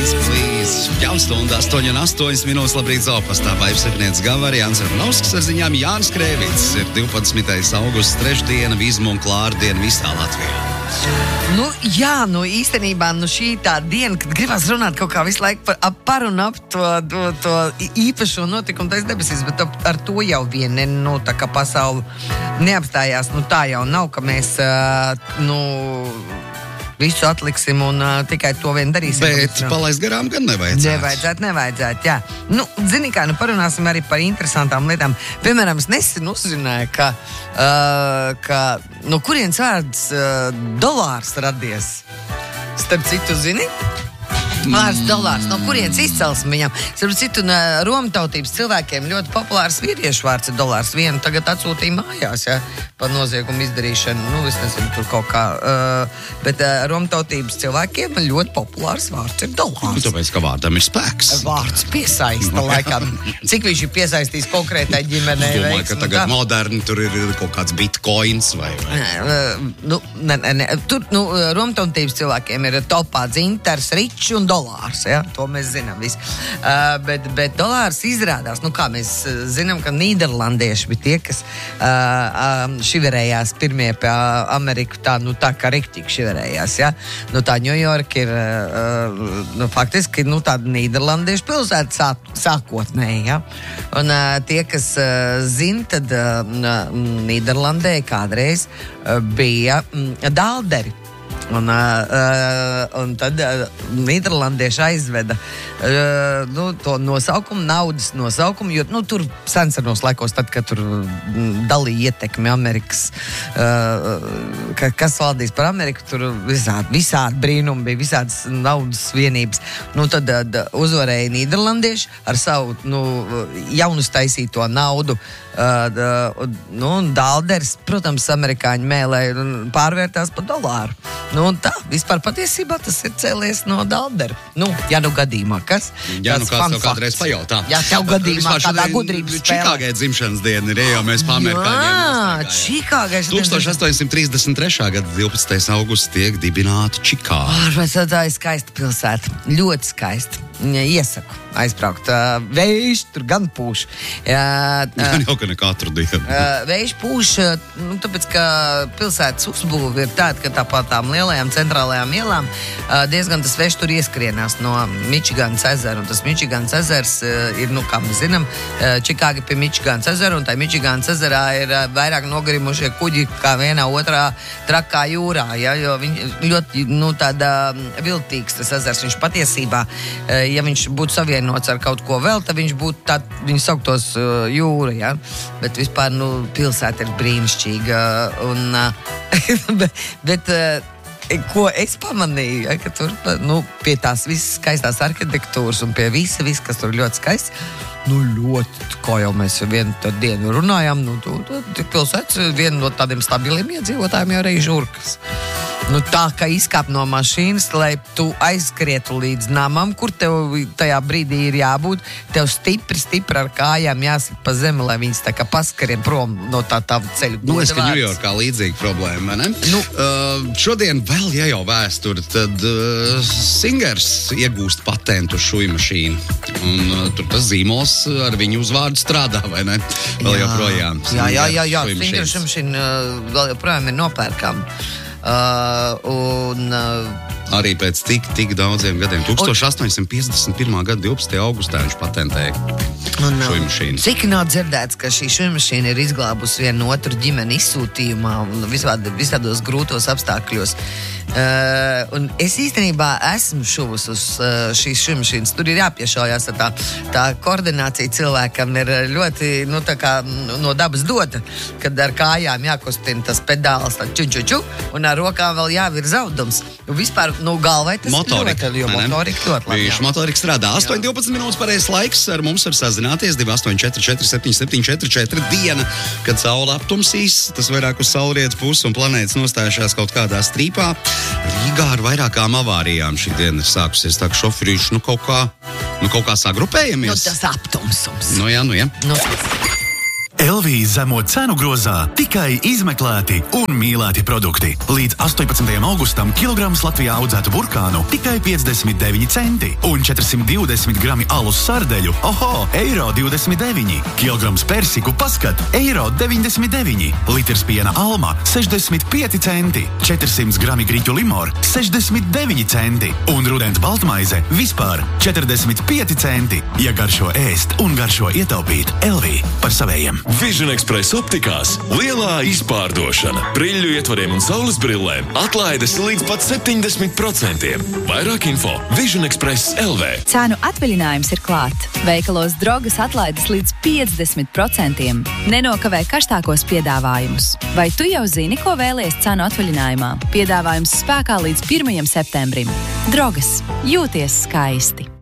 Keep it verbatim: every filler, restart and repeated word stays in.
please, please. Jau stunda astoņi un astoņas minūtes. Labrīt, Zopastā. Vaivsarnieks Gavari, Jānis Armanovskis ar ziņām. Jānis Krēvits ir divpadsmitais augusts, trešdiena, Vizmu un Klāra diena visā Latvijā. Nu, jā, nu īstenībā nu, šī tā diena, kad gribas runāt kaut kā visu laiku par, par un ap to, to, to īpašo notikumu tais debesīs, bet ar to jau vien, nu, tā kā pasauli neapstājās, nu tā jau nav, ka mēs, nu, visu atliksim un uh, tikai to vien darīsim. Bet palaist garām gan nevajadzētu. Nevajadzētu, nevajadzētu, jā. Nu, zini kā, nu parunāsim arī par interesantām lietām. Piemēram, es nesen uzzināju, ka, uh, ka no kurienes vārds uh, dolārs radies. Starp citu, zini? Vārds dolārs, no kurienes izcelsme viņam. Starp citu, romtautības cilvēkiem ļoti populārs vīriešu vārds ir dolārs. Vienu tagad atsūtīja mājās, ja, par noziegumu izdarīšanu. Nu, es nezinu, tur kaut kā. Uh, bet uh, romtautības cilvēkiem ļoti populārs vārds ir dolārs. Nu, tāpēc, ka vārdam ir spēks. Vārds piesaista, laikam. Cik viņš ir piesaistījis konkrētai ģimenei? Es domāju, veiks, ka nu, tagad tā. Moderni tur ir kaut kāds bitcoins vai... vai. Uh, nu, ne, ne, ne. Tur, nu, romtautības cilvēkiem ir topā dzintars, ričs un dolārs, ja? To mēs zinām visi. Uh, bet, bet dolārs izrādās, nu kā mēs zinām, ka nīderlandieši bija tie, kas uh, uh, šiverējās pirmie pie Ameriku, tā, nu tā kā riktīgi šiverējās, ja? Nu tā Ņujorka ir, uh, nu faktiski, nu tāda nīderlandiešu pilsēta sā, sākotnēji, ja? Un uh, tie, kas uh, zina, tad uh, Nīderlandē kādreiz uh, bija um, dālderi. Un, uh, un tad uh, Nīderlandieši aizveda uh, nu, to nosaukumu, naudas nosaukumu, jo nu, tur sensenos laikos, tad, kad tur mm, dalīja ietekmi Amerikas, uh, ka, kas valdīs par Ameriku, tur visādi, visādi brīnumi bija, visādas naudas vienības. Nu, tad uh, uzvarēja Nīderlandieši ar savu nu, jaunu staisīto naudu. Uh, uh, nu, dālders, protams, amerikāņu mēlē pārvērtās par dolāru. Nu, un tā, vispār patiesībā tas ir cēlies no dāldera. Nu, ja nu gadījumā, kas? Ja nu kāds tev kādreiz pajautā. Ja tev gadījumā kādā gudrības spēlē. Čikāgai dzimšanas diena ir, ja jau mēs pa amerikāņiem. Jā, Čikāgai. tūkstoš astoņsimt trīsdesmit trešā gada divpadsmitais augusts tiek dibināta Čikāga. Ārpēc tā ir skaista pilsēta. Ļoti skaista. Iesaku aizbraukt. Vējš tur gan pūš. Gan jau, ka ne katru dienu. Vējš pūš, nu, tāpēc, ka pilsētas uzbūve ir tāda, ka tāpat tām lielajām centrālajām ielām diezgan tas vējš tur ieskrienās no Mičiganas ezera. Un tas Mičiganas ezers ir, nu, kā mēs zinām, Čikāga pie Mičiganas ezera, un tā Mičiganas ezerā ir vairāk nogrimušie kuģi kā vienā otrā trakā jūrā, ja, jo viņš ļoti, nu, tāda viltīgs tas ezers. Viņš patiesībā, ja viņš būtu savienots ar kaut ko vēl, tad viņš būtu tā, viņš sauktos uh, jūra, ja? Bet vispār, nu, pilsēta ir brīnišķīga, un, uh, bet, bet uh, ko es pamanīju, ja, ka tur, nu, pie tās visas skaistās arhitektūras un pie visa, visa, kas tur ļoti skaists, nu, ļoti, kā jau mēs vienu dienu runājām, nu, tu, tu, pilsētas viena no tādiem stabiliem iedzīvotājiem jau arī žurkas. Nu, tā, ka izkāp no mašīnas, lai tu aizskrietu līdz namam, kur tev tajā brīdī ir jābūt, tev stipri, stipri ar kājām jāsit pa zemi, lai viņas tā kā paskarien prom no tā tava ceļu. Nu, es, ka Ņujorkā līdzīga problēma, ne? Nu, uh, šodien vēl, ja jau vēsture, tad uh, Singers iegūst patentu uz šuju mašīnu. Un uh, tur tas zīmols ar viņu uzvārdu strādā, vai ne? Vēl jā, joprojām. Jā, jā, jā, jā. Singers šuju mašīna uh, vēl joprojām ir nopērkama. Uh, un uh, arī pēc tik, tik daudziem gadiem. tūkstoš astoņsimt piecdesmit pirmā gada divpadsmitajā augustā viņš patentēja šuju mašīnu. Cik nav dzirdēts, ka šī šuju mašīna ir izglābusi vienu otru ģimeni izsūtījumā un visādi, visādos grūtos apstākļos. Uh, un es īstenībā esmu šuvus uz uh, šīs šuju mašīnas. Tur ir jāpiešaujās, tā, tā koordinācija cilvēkam ir ļoti, nu, tā kā no dabas dota, kad ar kājām jākustina tas pedāls, tā ču, ču, ču, un ar rokām vēl jāvir zaudums. Un vispār, nu, galvai tas motorika, ļoti, jo motorika ļoti labi. Viņš motorika strādā. astoņi divpadsmit minūtes pareizs laiks, ar mums var sazināties divi astoņi četri četri septiņi septiņi četri četri diena, kad saule aptumsīs, tas vairāk uz saulrietu pusi un planētas nostājušās kaut kādā strīpā. Rīgā ar vairākām avārijām šī diena ir sākusies, tā ka šoferīši, nu, kaut kā, nu, kaut kā sagrupējamies. Nu, tas aptumsums. Nu, jā, nu, jā. Nu, L V zemo cenu grozā tikai izmeklēti un mīlēti produkti. Līdz astoņpadsmitajam augustam kilograms Latvijā audzētu burkānu tikai piecdesmit deviņi centi un četrsimt divdesmit grami alus sardeļu, oho, eiro divdesmit deviņi. Kilograms persiku paskat, eiro deviņdesmit deviņi. Litrs piena alma, sešdesmit pieci centi. četrsimt grami griķu limor, sešdesmit deviņi centi. Un rudens baltmaize vispār četrdesmit pieci centi. Ja garšo ēst un garšo ietaupīt, L V par savējiem. Vision Express optikās lielā izpārdošana. Brīļu ietvariem un saules brillēm atlaides līdz pat septiņdesmit procentiem. Vairāk info Vision Express L V. Cenu atvaļinājums ir klāt. Veikalos Drogas atlaides līdz piecdesmit procentiem. Nenokavē karstākos piedāvājumus. Vai tu jau zini, ko vēlies cenu atvaļinājumā? Piedāvājums spēkā līdz pirmajam septembrim. Drogas. Jūties skaisti.